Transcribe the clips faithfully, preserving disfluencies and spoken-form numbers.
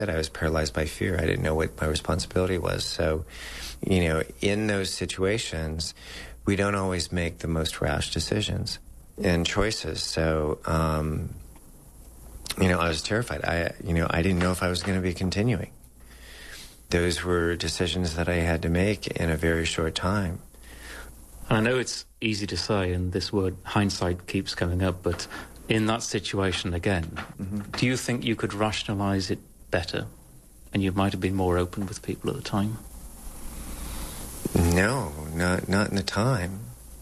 That I was paralyzed by fear. I didn't know what my responsibility was. So, you know, in those situations, we don't always make the most rash decisions and choices. So, um, you know, I was terrified. I, you know, I didn't know if I was going to be continuing. Those were decisions that I had to make in a very short time. I know it's easy to say, and this word hindsight keeps coming up, but in that situation again, mm-hmm. do you think you could rationalise it better, and you might have been more open with people at the time? No, not not in the time.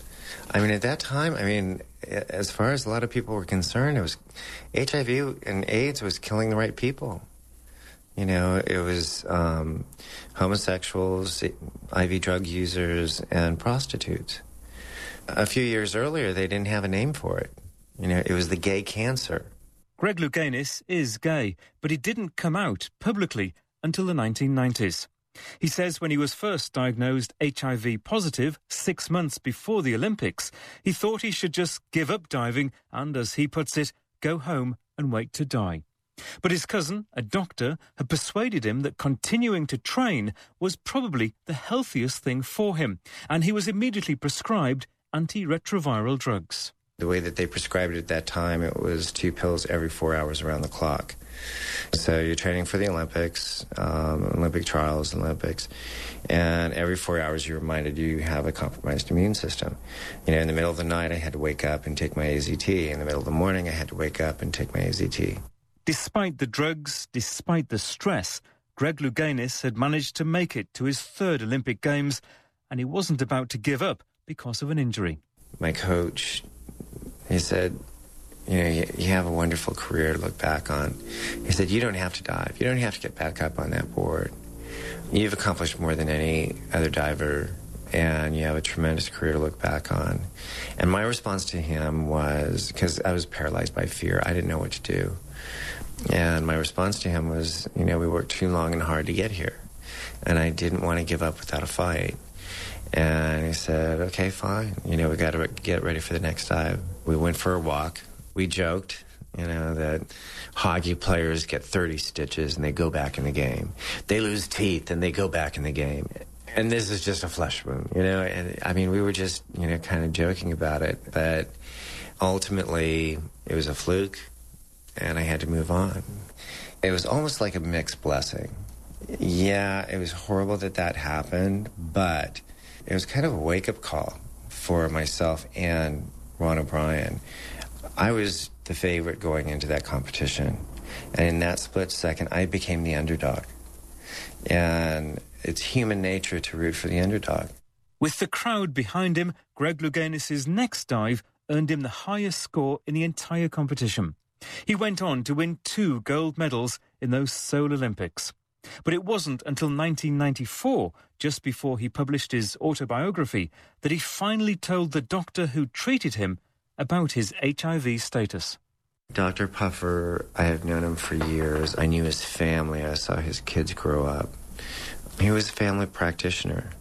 I mean, at that time, I mean, as far as a lot of people were concerned, it was H I V and AIDS was killing the right people. You know, it was um, homosexuals, I V drug users, and prostitutes. A few years earlier, they didn't have a name for it. You know, it was the gay cancer. Greg Louganis is gay, but he didn't come out publicly until the nineteen nineties. He says when he was first diagnosed H I V positive six months before the Olympics, he thought he should just give up diving and, as he puts it, go home and wait to die. But his cousin, a doctor, had persuaded him that continuing to train was probably the healthiest thing for him, and he was immediately prescribed antiretroviral drugs. The way that they prescribed it at that time, it was two pills every four hours around the clock. So you're training for the Olympics, um, Olympic trials, Olympics, and every four hours you're reminded you have a compromised immune system. You know, in the middle of the night, I had to wake up and take my A Z T. In the middle of the morning, I had to wake up and take my A Z T. Despite the drugs, despite the stress, Greg Louganis had managed to make it to his third Olympic Games, and he wasn't about to give up because of an injury. My coach, he said, you know, you, you have a wonderful career to look back on. He said, you don't have to dive. You don't have to get back up on that board. You've accomplished more than any other diver, and you have a tremendous career to look back on. And my response to him was, because I was paralyzed by fear, I didn't know what to do. And my response to him was, you know, we worked too long and hard to get here, and I didn't want to give up without a fight. And he said, okay, fine. You know, we got to get ready for the next dive. We went for a walk. We joked, you know, that hockey players get thirty stitches and they go back in the game. They lose teeth and they go back in the game. And this is just a flesh wound, you know. And I mean, we were just, you know, kind of joking about it. But ultimately, it was a fluke, and I had to move on. It was almost like a mixed blessing. Yeah, it was horrible that that happened, but it was kind of a wake-up call for myself and Ron O'Brien. I was the favorite going into that competition, and in that split second, I became the underdog. And it's human nature to root for the underdog. With the crowd behind him, Greg Louganis' next dive earned him the highest score in the entire competition. He went on to win two gold medals in those Seoul Olympics. But it wasn't until nineteen ninety-four, just before he published his autobiography, that he finally told the doctor who treated him about his H I V status. Doctor Puffer, I have known him for years. I knew his family. I saw his kids grow up. He was a family practitioner.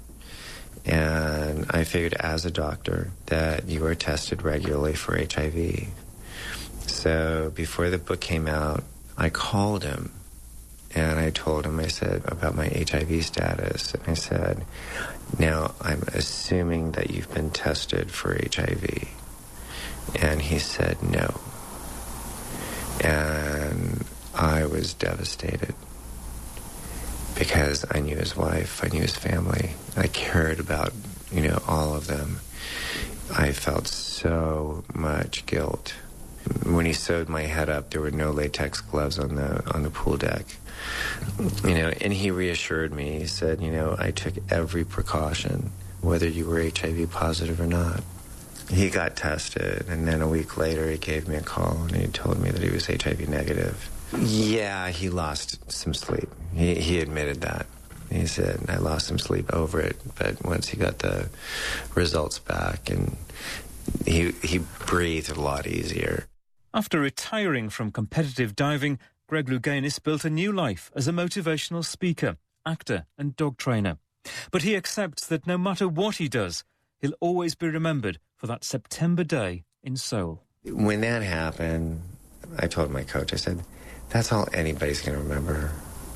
And I figured as a doctor that you were tested regularly for H I V. So before the book came out, I called him. And I told him, I said, about my H I V status. And I said, now I'm assuming that you've been tested for H I V. And he said, no. And I was devastated because I knew his wife, I knew his family. I cared about, you know, all of them. I felt so much guilt. When he sewed my head up, there were no latex gloves on the on the pool deck. You know, and he reassured me. He said, you know, I took every precaution, whether you were H I V positive or not. He got tested, and then a week later he gave me a call, and he told me that he was H I V negative. Yeah, he lost some sleep. He, he admitted that. He said, I lost some sleep over it, but once he got the results back, and he he breathed a lot easier. After retiring from competitive diving, Greg Louganis built a new life as a motivational speaker, actor and dog trainer. But he accepts that no matter what he does, he'll always be remembered for that September day in Seoul. When that happened, I told my coach, I said, that's all anybody's going to remember